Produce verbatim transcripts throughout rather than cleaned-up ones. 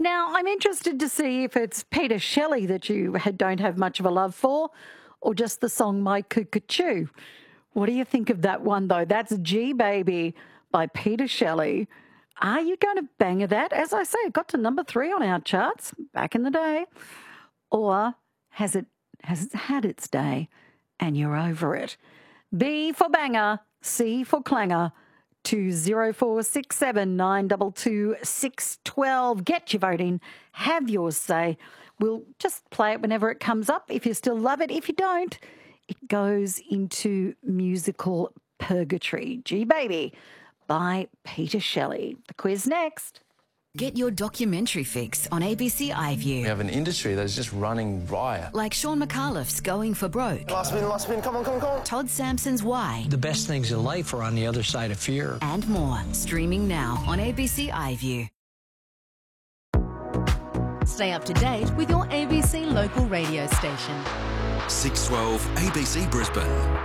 Now, I'm interested to see if it's Peter Shelley that you had- don't have much of a love for, or just the song My Cuckoo. What do you think of that one, though? That's G Baby by Peter Shelley. Are you going to banger that? As I say, it got to number three on our charts back in the day. Or has it has it had its day and you're over it? B for banger, C for clanger. Two zero four six seven nine two two six twelve. Get your vote in. Have yours say. We'll just play it whenever it comes up. If you still love it, if you don't, it goes into musical purgatory. G Baby by Peter Shelley. The quiz next. Get your documentary fix on A B C iView. We have an industry that's just running riot. Like Sean McAuliffe's Going for Broke. Last spin, last spin, come on, come on, come on. Todd Sampson's Why. The best things in life are on the other side of fear. And more. Streaming now on A B C iView. Stay up to date with your A B C local radio station. six twelve A B C Brisbane.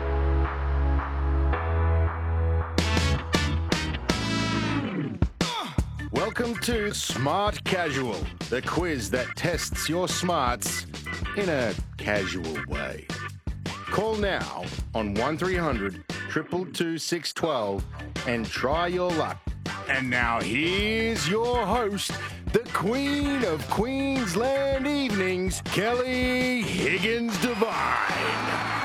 Welcome to Smart Casual, the quiz that tests your smarts in a casual way. Call now on one three hundred two two two six one two and try your luck. And now here's your host, the Queen of Queensland Evenings, Kelly Higgins Devine.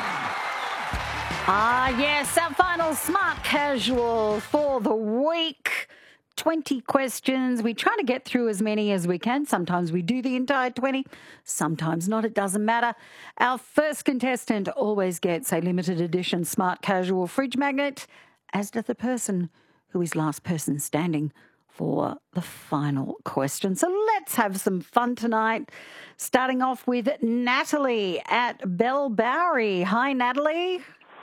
Ah, yes, our final Smart Casual for the week. twenty questions. We try to get through as many as we can. Sometimes we do the entire twenty, sometimes not. It doesn't matter. Our first contestant always gets a limited edition Smart Casual fridge magnet, as does the person who is last person standing for the final question. So let's have some fun tonight. Starting off with Natalie at Bellbowrie. Hi, Natalie.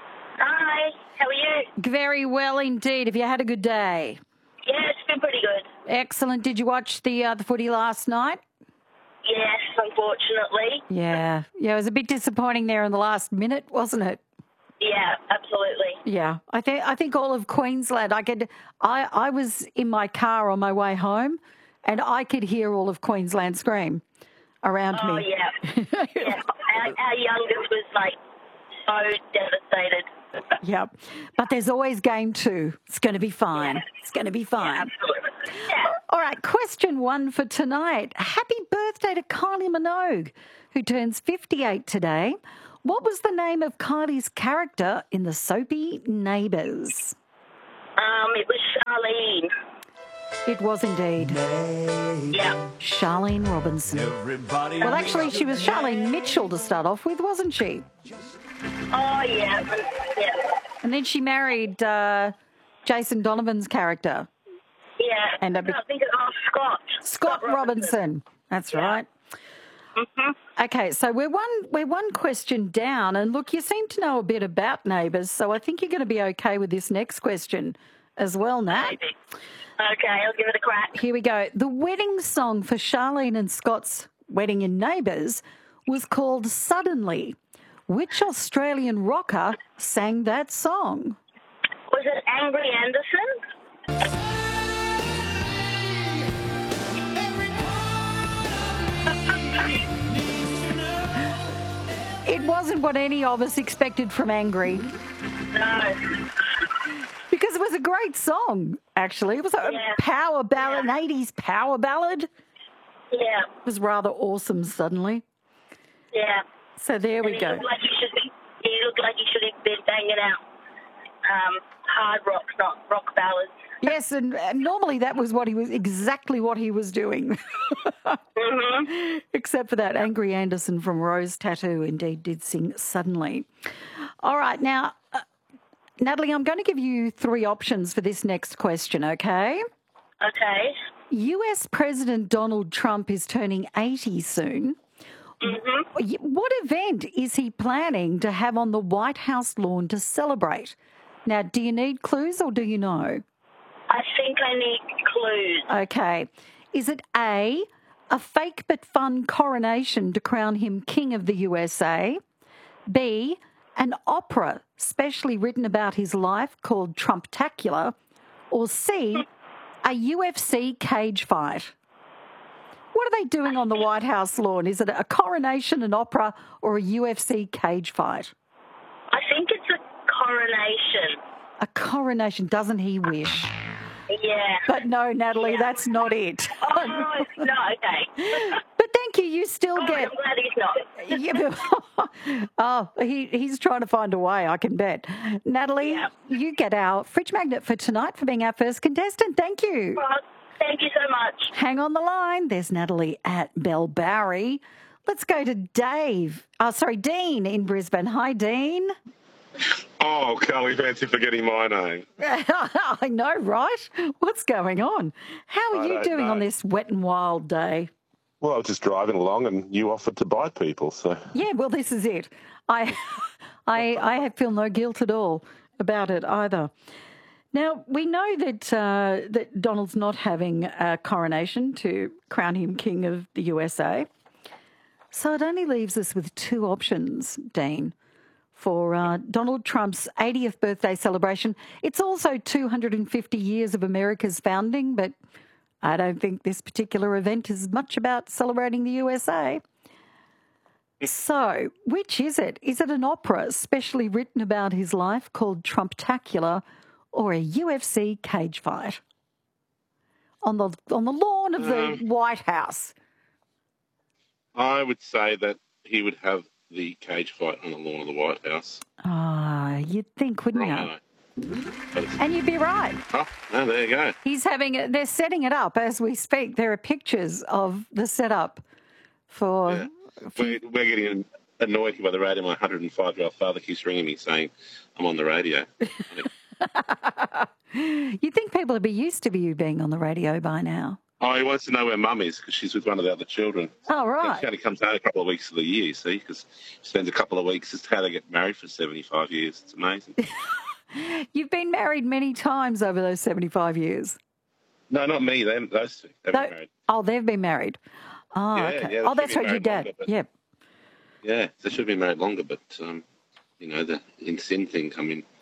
Hi, how are you? Very well indeed. Have you had a good day? Yeah, it's been pretty good. Excellent. Did you watch the uh, the footy last night? Yes, unfortunately. Yeah. Yeah, it was a bit disappointing there in the last minute, wasn't it? Yeah, absolutely. Yeah. I think I think all of Queensland, I could I, I was in my car on my way home and I could hear all of Queensland scream around oh, me. yeah. yeah. Our, our youngest was like so devastated. Yeah. But there's always game two. It's going to be fine. Yeah. It's going to be fine. Yeah, absolutely. Yeah. All right, question one for tonight. Happy birthday to Kylie Minogue, who turns fifty-eight today. What was the name of Kylie's character in the soapy Neighbours? Um, it was Charlene. It was indeed. Yeah. Charlene Robinson. Well, actually, she was Charlene Mitchell to start off with, wasn't she? Oh, yeah. Yeah. And then she married uh, Jason Donovan's character. Yeah. And I be- think it's oh, Scott. Scott Robinson. That's Yeah. right. Mm-hmm. Okay, so we're one we're one question down, and look, you seem to know a bit about Neighbours, so I think you're going to be okay with this next question as well, Nat. Maybe. Okay, I'll give it a crack. Here we go. The wedding song for Charlene and Scott's wedding in Neighbours was called Suddenly. Which Australian rocker sang that song? Was it Angry Anderson? It wasn't what any of us expected from Angry. No. Because it was a great song, actually. It was a Yeah. power ballad, Yeah. an eighties power ballad. Yeah. It was rather awesome suddenly. Yeah. So there And we he go. looked like he should be. He looked like he should have been banging out um, hard rock, not rock ballads. Yes, and, and normally that was what he was exactly what he was doing. Mm-hmm. Except for that, Angry Anderson from Rose Tattoo indeed did sing Suddenly. All right, now, uh, Natalie, I'm going to give you three options for this next question, okay? Okay. U S President Donald Trump is turning eighty soon. Mm-hmm. What event is he planning to have on the White House lawn to celebrate? Now, do you need clues or do you know? I think I need clues. Okay. Is it A, a fake but fun coronation to crown him King of the U S A? B, an opera specially written about his life called Trumptacular? Or C, a U F C cage fight? What are they doing on the White House lawn? Is it a coronation, an opera, or a U F C cage fight? I think it's a coronation. A coronation, doesn't he wish? Yeah. But no, Natalie, Yeah. that's not it. Oh, it's not, okay. But thank you, you still Oh, get... I'm glad he's not. Yeah, but- oh, he, he's trying to find a way, I can bet. Natalie, Yeah. you get our fridge magnet for tonight for being our first contestant. Thank you. Well, thank you so much. Hang on the line. There's Natalie at Bellbarry. Let's go to Dave. Oh, sorry, Dean in Brisbane. Hi, Dean. Oh, Carly, fancy forgetting my name. I know, right? What's going on? How are I you don't doing know. on this wet and wild day? Well, I was just driving along and you offered to buy people, so... Yeah, well, this is it. I, I, I feel no guilt at all about it either. Now, we know that uh, that Donald's not having a coronation to crown him King of the U S A. So it only leaves us with two options, Dean, for uh, Donald Trump's eightieth birthday celebration. It's also two hundred fifty years of America's founding, but I don't think this particular event is much about celebrating the U S A. So, which is it? Is it an opera specially written about his life called Trumptacular, or a U F C cage fight on the on the lawn of the Um, White House? I would say that he would have the cage fight on the lawn of the White House. Ah, you'd think, wouldn't you? Wrong, but it's, And you'd be right. oh, no, there you go. He's having it. They're setting it up as we speak. There are pictures of the setup for. Yeah. We're, we're getting annoyed by the radio. My one hundred five-year-old father keeps ringing me saying, I'm on the radio. You'd think people would be used to you being on the radio by now. Oh, he wants to know where Mum is because she's with one of the other children. Oh, And right. she only comes out a couple of weeks of the year, you see, because she spends a couple of weeks. It's how they get married for seventy-five years. It's amazing. You've been married many times over those seventy-five years. No, not me. Them, those two. They've been Tho- married. Oh, they've been married. Oh, Yeah, okay. yeah, they oh, should that's be right, your married dad. longer, but- Yep. Yeah, they should have been married longer, but, um, you know, the in sin thing come in.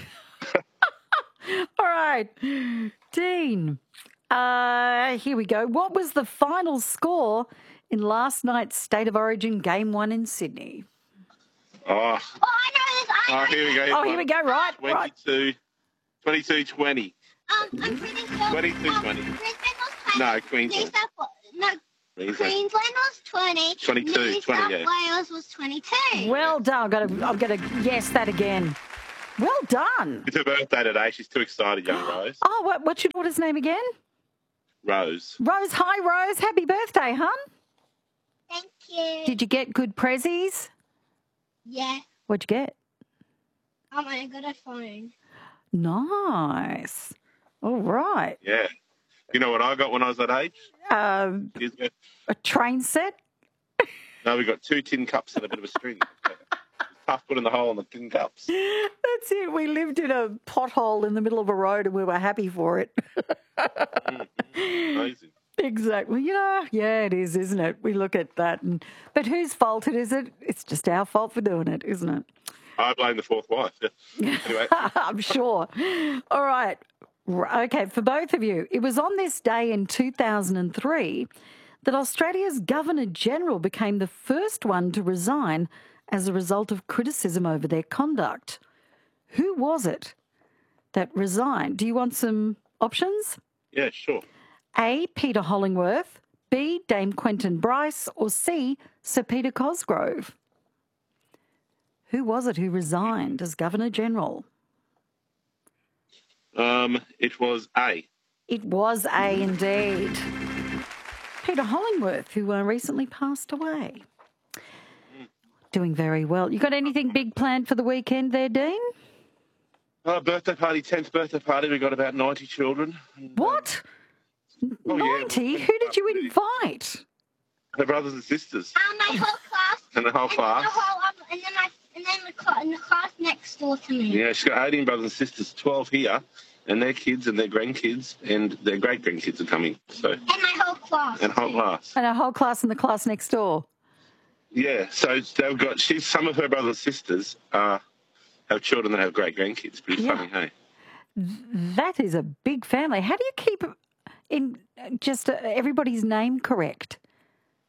All right. Dean, uh, here we go. What was the final score in last night's State of Origin Game one in Sydney? Oh, Oh, I know this. I know oh here we go. Oh, here we go. Right, right. twenty-two, twenty-two twenty. Um, I'm pretty sure. twenty-two um, twenty. Brisbane was twenty. No, New Queensland. South Wa- No, Queensland. Queensland was twenty. twenty-two, New twenty, South yeah. Wales was twenty-two. Well done. I've got to, I've got to yes that again. Well done. It's her birthday today. She's too excited, young Rose. Oh, what, what's your daughter's name again? Rose. Rose. Hi, Rose. Happy birthday, hun. Thank you. Did you get good prezzies? Yeah. What'd you get? Um, I got a phone. Nice. All right. Yeah. You know what I got when I was that age? Um, Years ago? a train set. No, we got two tin cups and a bit of a string. Tough putting the hole in the tin cups. That's it. We lived in a pothole in the middle of a road and we were happy for it. Amazing. Exactly. You know, yeah, it is, isn't it? We look at that. and But whose fault it is it? It's just our fault for doing it, isn't it? I blame the fourth wife. Yeah. Anyway, I'm sure. All right. R- Okay, for both of you, it was on this day in two thousand three that Australia's Governor-General became the first one to resign as a result of criticism over their conduct. Who was it that resigned? Do you want some options? yeah, sure. A, Peter Hollingworth, B, Dame Quentin Bryce, or C, Sir Peter Cosgrove? Who was it who resigned as Governor-General? Um, it was A. It was A indeed. Peter Hollingworth, who uh, recently passed away. Doing very well. You got anything big planned for the weekend there, Dean? Oh, birthday party, tenth birthday party. We got about ninety children. What? Oh, yeah. ninety? Who did you invite? Her brothers and sisters Um, my whole class. and the whole And then class. the whole, um, and then my, and then the, cla- and the class next door to me. Yeah, she's got eighteen brothers and sisters, twelve here, and their kids and their grandkids and their great-grandkids are coming. So, And my whole class. and whole too. class. And a whole class in the class next door. Yeah, so they've got, she's, some of her brothers and sisters uh, have children that have great-grandkids. Pretty Yeah. funny, hey? That is a big family. How do you keep in just uh, everybody's name correct?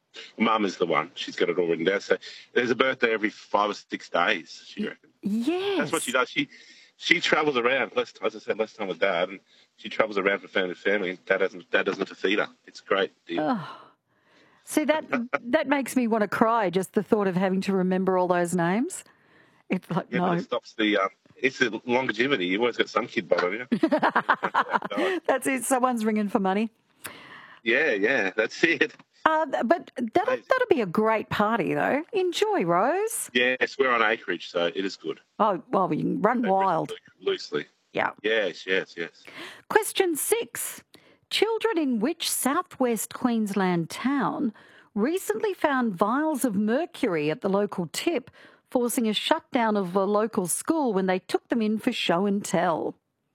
Mum is the one. She's got it all written down. So there's a birthday every five or six days, she reckons. Yes. That's what she does. She she travels around. Less, as I said, less time with Dad, and she travels around from family to family. And Dad doesn't, Dad doesn't have to feed her. It's great. Oh. See, that that makes me want to cry, just the thought of having to remember all those names. It's like, yeah, no. It stops the... Um, it's the longevity. You've always got some kid bothering you. That's it. Someone's ringing for money. Yeah, yeah, that's it. Uh, but that'll, that'll be a great party, though. Enjoy, Rose. Yes, we're on acreage, so it is good. Oh, well, we can run wild. Loosely. Yeah. Yes, yes, yes. Question six. Children in which southwest Queensland town recently found vials of mercury at the local tip, forcing a shutdown of a local school when they took them in for show and tell?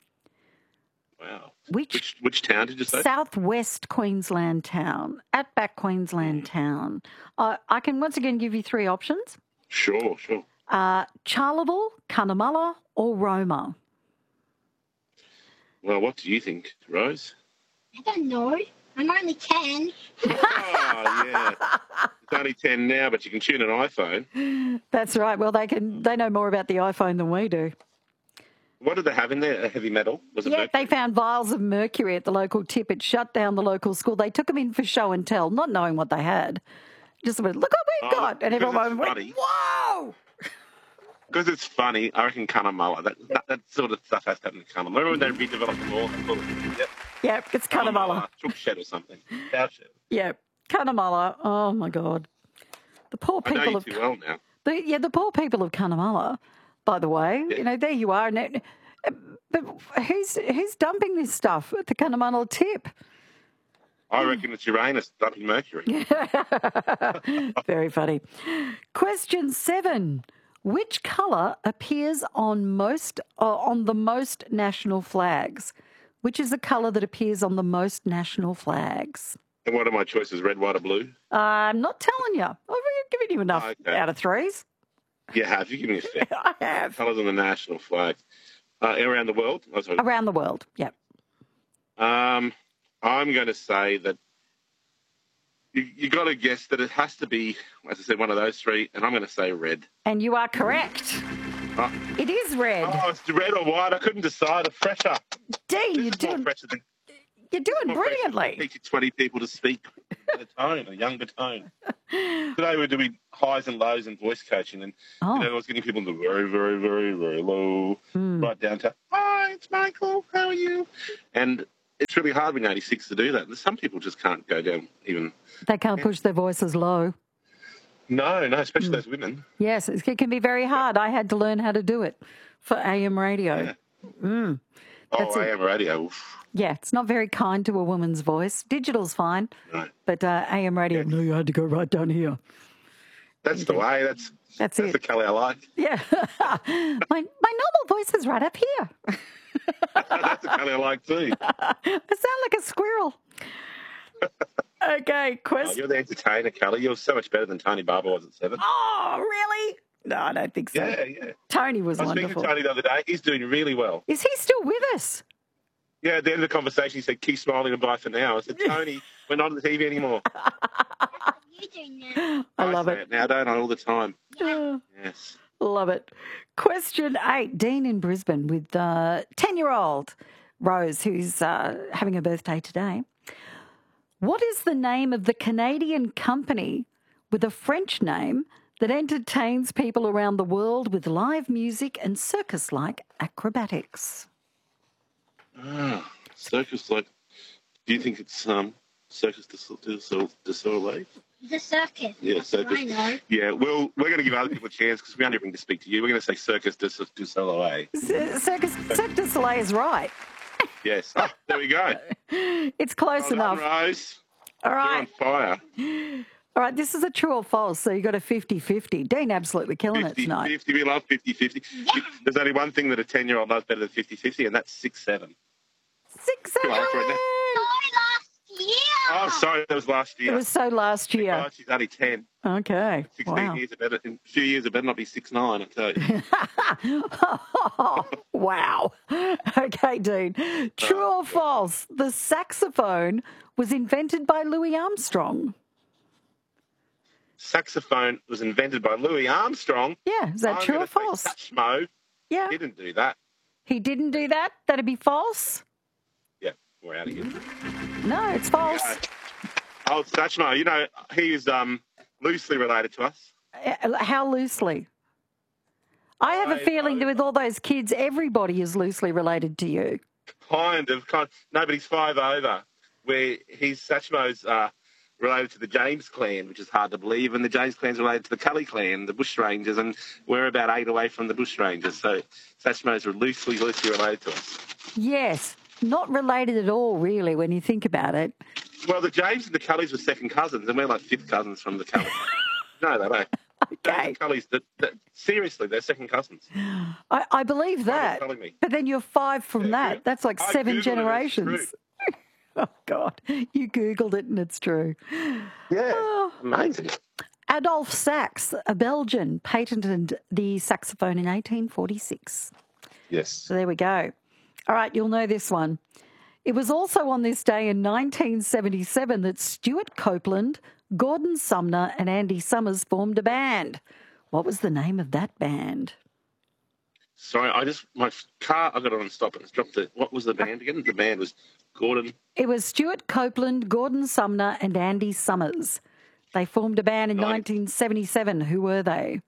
Wow. Which, which which town did you say? Southwest Queensland town, Outback Queensland town. Uh, I can once again give you three options. Sure, sure. Uh, Charleville, Cunnamulla or Roma? Well, what do you think, Rose? I don't know. I'm only ten. Oh, yeah. It's only ten now, but you can tune an iPhone. That's right. Well, they can. They know more about the iPhone than we do. What did they have in there? A heavy metal? Was it yeah, mercury? They found vials of mercury at the local tip. It shut down the local school. They took them in for show and tell, not knowing what they had. Just went, look what we've Oh, got. And because everyone it's went, funny. whoa! Because it's funny, I reckon Cunnamulla. That, that that sort of stuff has to happen in Cunnamulla. Remember when they redeveloped the mall? They called it, yep. Yep, it's Cunnamulla. Chook shed or something. Cow shed. Yep, Cunnamulla. Oh, my God. The poor I know people you of... too well now. The, yeah, the poor people of Cunnamulla, by the way. Yeah. You know, there you are. And it, but who's who's dumping this stuff at the Cunnamulla tip? I reckon it's Uranus dumping mercury. Very funny. Question seven. Which colour appears on most uh, on the most national flags? Which is the colour that appears on the most national flags? And what are my choices, red, white or blue? Uh, I'm not telling you. I've given you enough Okay. out of threes. You have. You give me a fair. I have. Colours on the national flag. Uh, around the world? Oh, sorry. Around the world, yep. Um, I'm going to say that you, you got to guess that it has to be, as I said, one of those three, and I'm going to say red. And you are correct. Oh, It is red. oh, it's red or white. I couldn't decide. A fresher. Dean, you're This is more doing, fresher than you're doing more fresher than brilliantly. teaching twenty people to speak at a tone, a younger tone. Today we're doing highs and lows and voice coaching, and Oh. you know, I was getting people to very, very, very, very low, right down to, hi, it's Michael, how are you? And it's really hard when you're eighty-six to do that. And some people just can't go down even. They can't push their voices low. No, no, especially those women. Yes, it can be very hard. I had to learn how to do it for A M radio. Yeah. That's oh, it. A M radio. Oof. Yeah, it's not very kind to a woman's voice. Digital's fine, No. but uh, A M radio, no, you had to go right down here. That's the way. That's That's that's it. the colour I like. Yeah. my, my normal voice is right up here. That's the colour I like too. I sound like a squirrel. Okay, Oh, question. you're the entertainer, Kelly. You're so much better than Tony Barber was at seven. Oh, really? No, I don't think so. Yeah, yeah. Tony was I was speaking wonderful. to Tony the other day. He's doing really well. Is he still with us? Yeah, at the end of the conversation, he said, keep smiling and bye for now. I said, Tony, we're not on the T V anymore. You doing now? I love say it. now, don't I, all the time. Oh, Yes. love it. Question eight. Dean in Brisbane with uh, ten-year-old Rose, who's uh, having a birthday today. What is the name of the Canadian company with a French name that entertains people around the world with live music and circus-like acrobatics? Ah, circus, like, do you think it's um Circus du Sol- du Sol- du Soleil? The circus. Yeah, That's what circus. I know. Yeah, well, we're going to give other people a chance because we only bring to speak to you. We're going to say Circus du, du Soleil. C- Circus, Cirque du Soleil is right. Yes. Oh, there we go. It's close Well done, enough. Rose. All You're on right. fire. All right, this is a true or false, so you got a fifty-fifty. Dean absolutely killing it fifty tonight. fifty, we love fifty fifty. There's only one thing that a ten-year-old loves better than fifty fifty, and that's six seven. Six, Too seven. old for it now. Sorry, last year. Oh, sorry, that was last It year. was so last year. Oh, she's only ten. Okay. sixteen Wow. years, it better, in a few years, it better not be six nine, I tell you. Wow. Okay, Dean. True or false? The saxophone was invented by Louis Armstrong. saxophone was invented by Louis Armstrong. Yeah, is that I'm true gonna or false? say Satchmo Yeah. didn't do that. He didn't do that? That'd be false? Yeah, we're out of here. No, it's false. Yeah. Old Satchmo, you know, he is um, loosely related to us. Uh, How loosely? I have a I- feeling I- that with all those kids, everybody is loosely related to you. Kind of, kind of. No, but he's five over, where he's Satchmo's uh, related to the James clan, which is hard to believe, and the James clan's related to the Cully clan, the Bushrangers, and we're about eight away from the Bushrangers, so Satchmo's are loosely, loosely related to us. Yes, not related at all, really, when you think about it. Well, the James and the Cullys were second cousins, and we're like fifth cousins from the Cullys. No, they don't. Okay. James and Cullys, the, the, seriously, they're second cousins. I, I believe that. telling me. But then you're five from Yeah, that. yeah. That's like I seven Googled it, it's generations. Oh, God. You Googled it and it's true. Yeah, Oh. amazing. Adolphe Sax, a Belgian, patented the saxophone in eighteen forty-six. Yes. So there we go. All right, you'll know this one. It was also on this day in nineteen seventy-seven that Stuart Copeland, Gordon Sumner and Andy Summers formed a band. What was the name of that band? Sorry, I just, my car, I got it on stop and it's dropped it. What was the band again? The band was Gordon. It was Stuart Copeland, Gordon Sumner and Andy Summers. They formed a band in Right. nineteen seventy-seven. Who were they?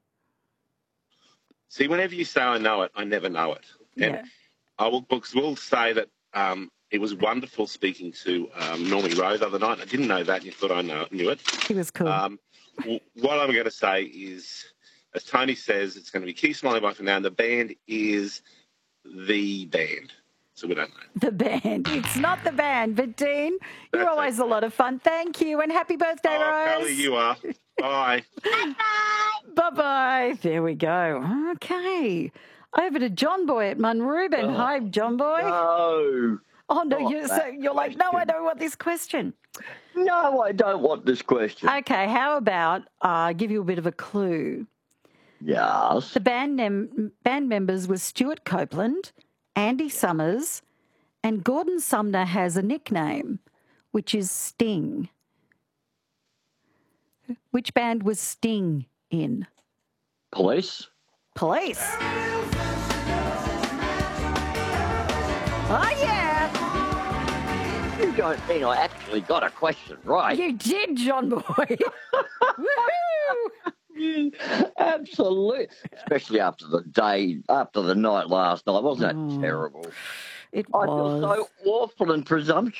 See, whenever you say I know it, I never know it. And Yeah. I will, books will say that um, it was wonderful speaking to um, Normie Rowe the other night. I didn't know that, and you thought I know, knew it. He was cool. Um, w- what I'm going to say is, as Tony says, it's going to be Keep Smiling Bye from now, and the band is the band. So we don't know. The band. It's not the band, but Dean, you're That's always a lot of fun. Thank you and happy birthday, Oh, Rose. Kelly, you are. Bye. Bye-bye. There we go. Okay. Over to John Boy at Munrooban. Oh. Hi, John Boy. No. oh, no, not you're, so that you're like, no, I question. don't want this question. No, I don't want this question. Okay, how about I uh, give you a bit of a clue? Yes. The band, mem- band members were Stuart Copeland, Andy Summers, and Gordon Sumner has a nickname, which is Sting. Which band was Sting in? Police. Police. Oh, yeah. You don't think I actually got a question right. You did, John Boy. Woohoo! Absolutely. Especially after the day, after the night last night. Wasn't that Oh, terrible? It I feel was. so awful and presumptuous.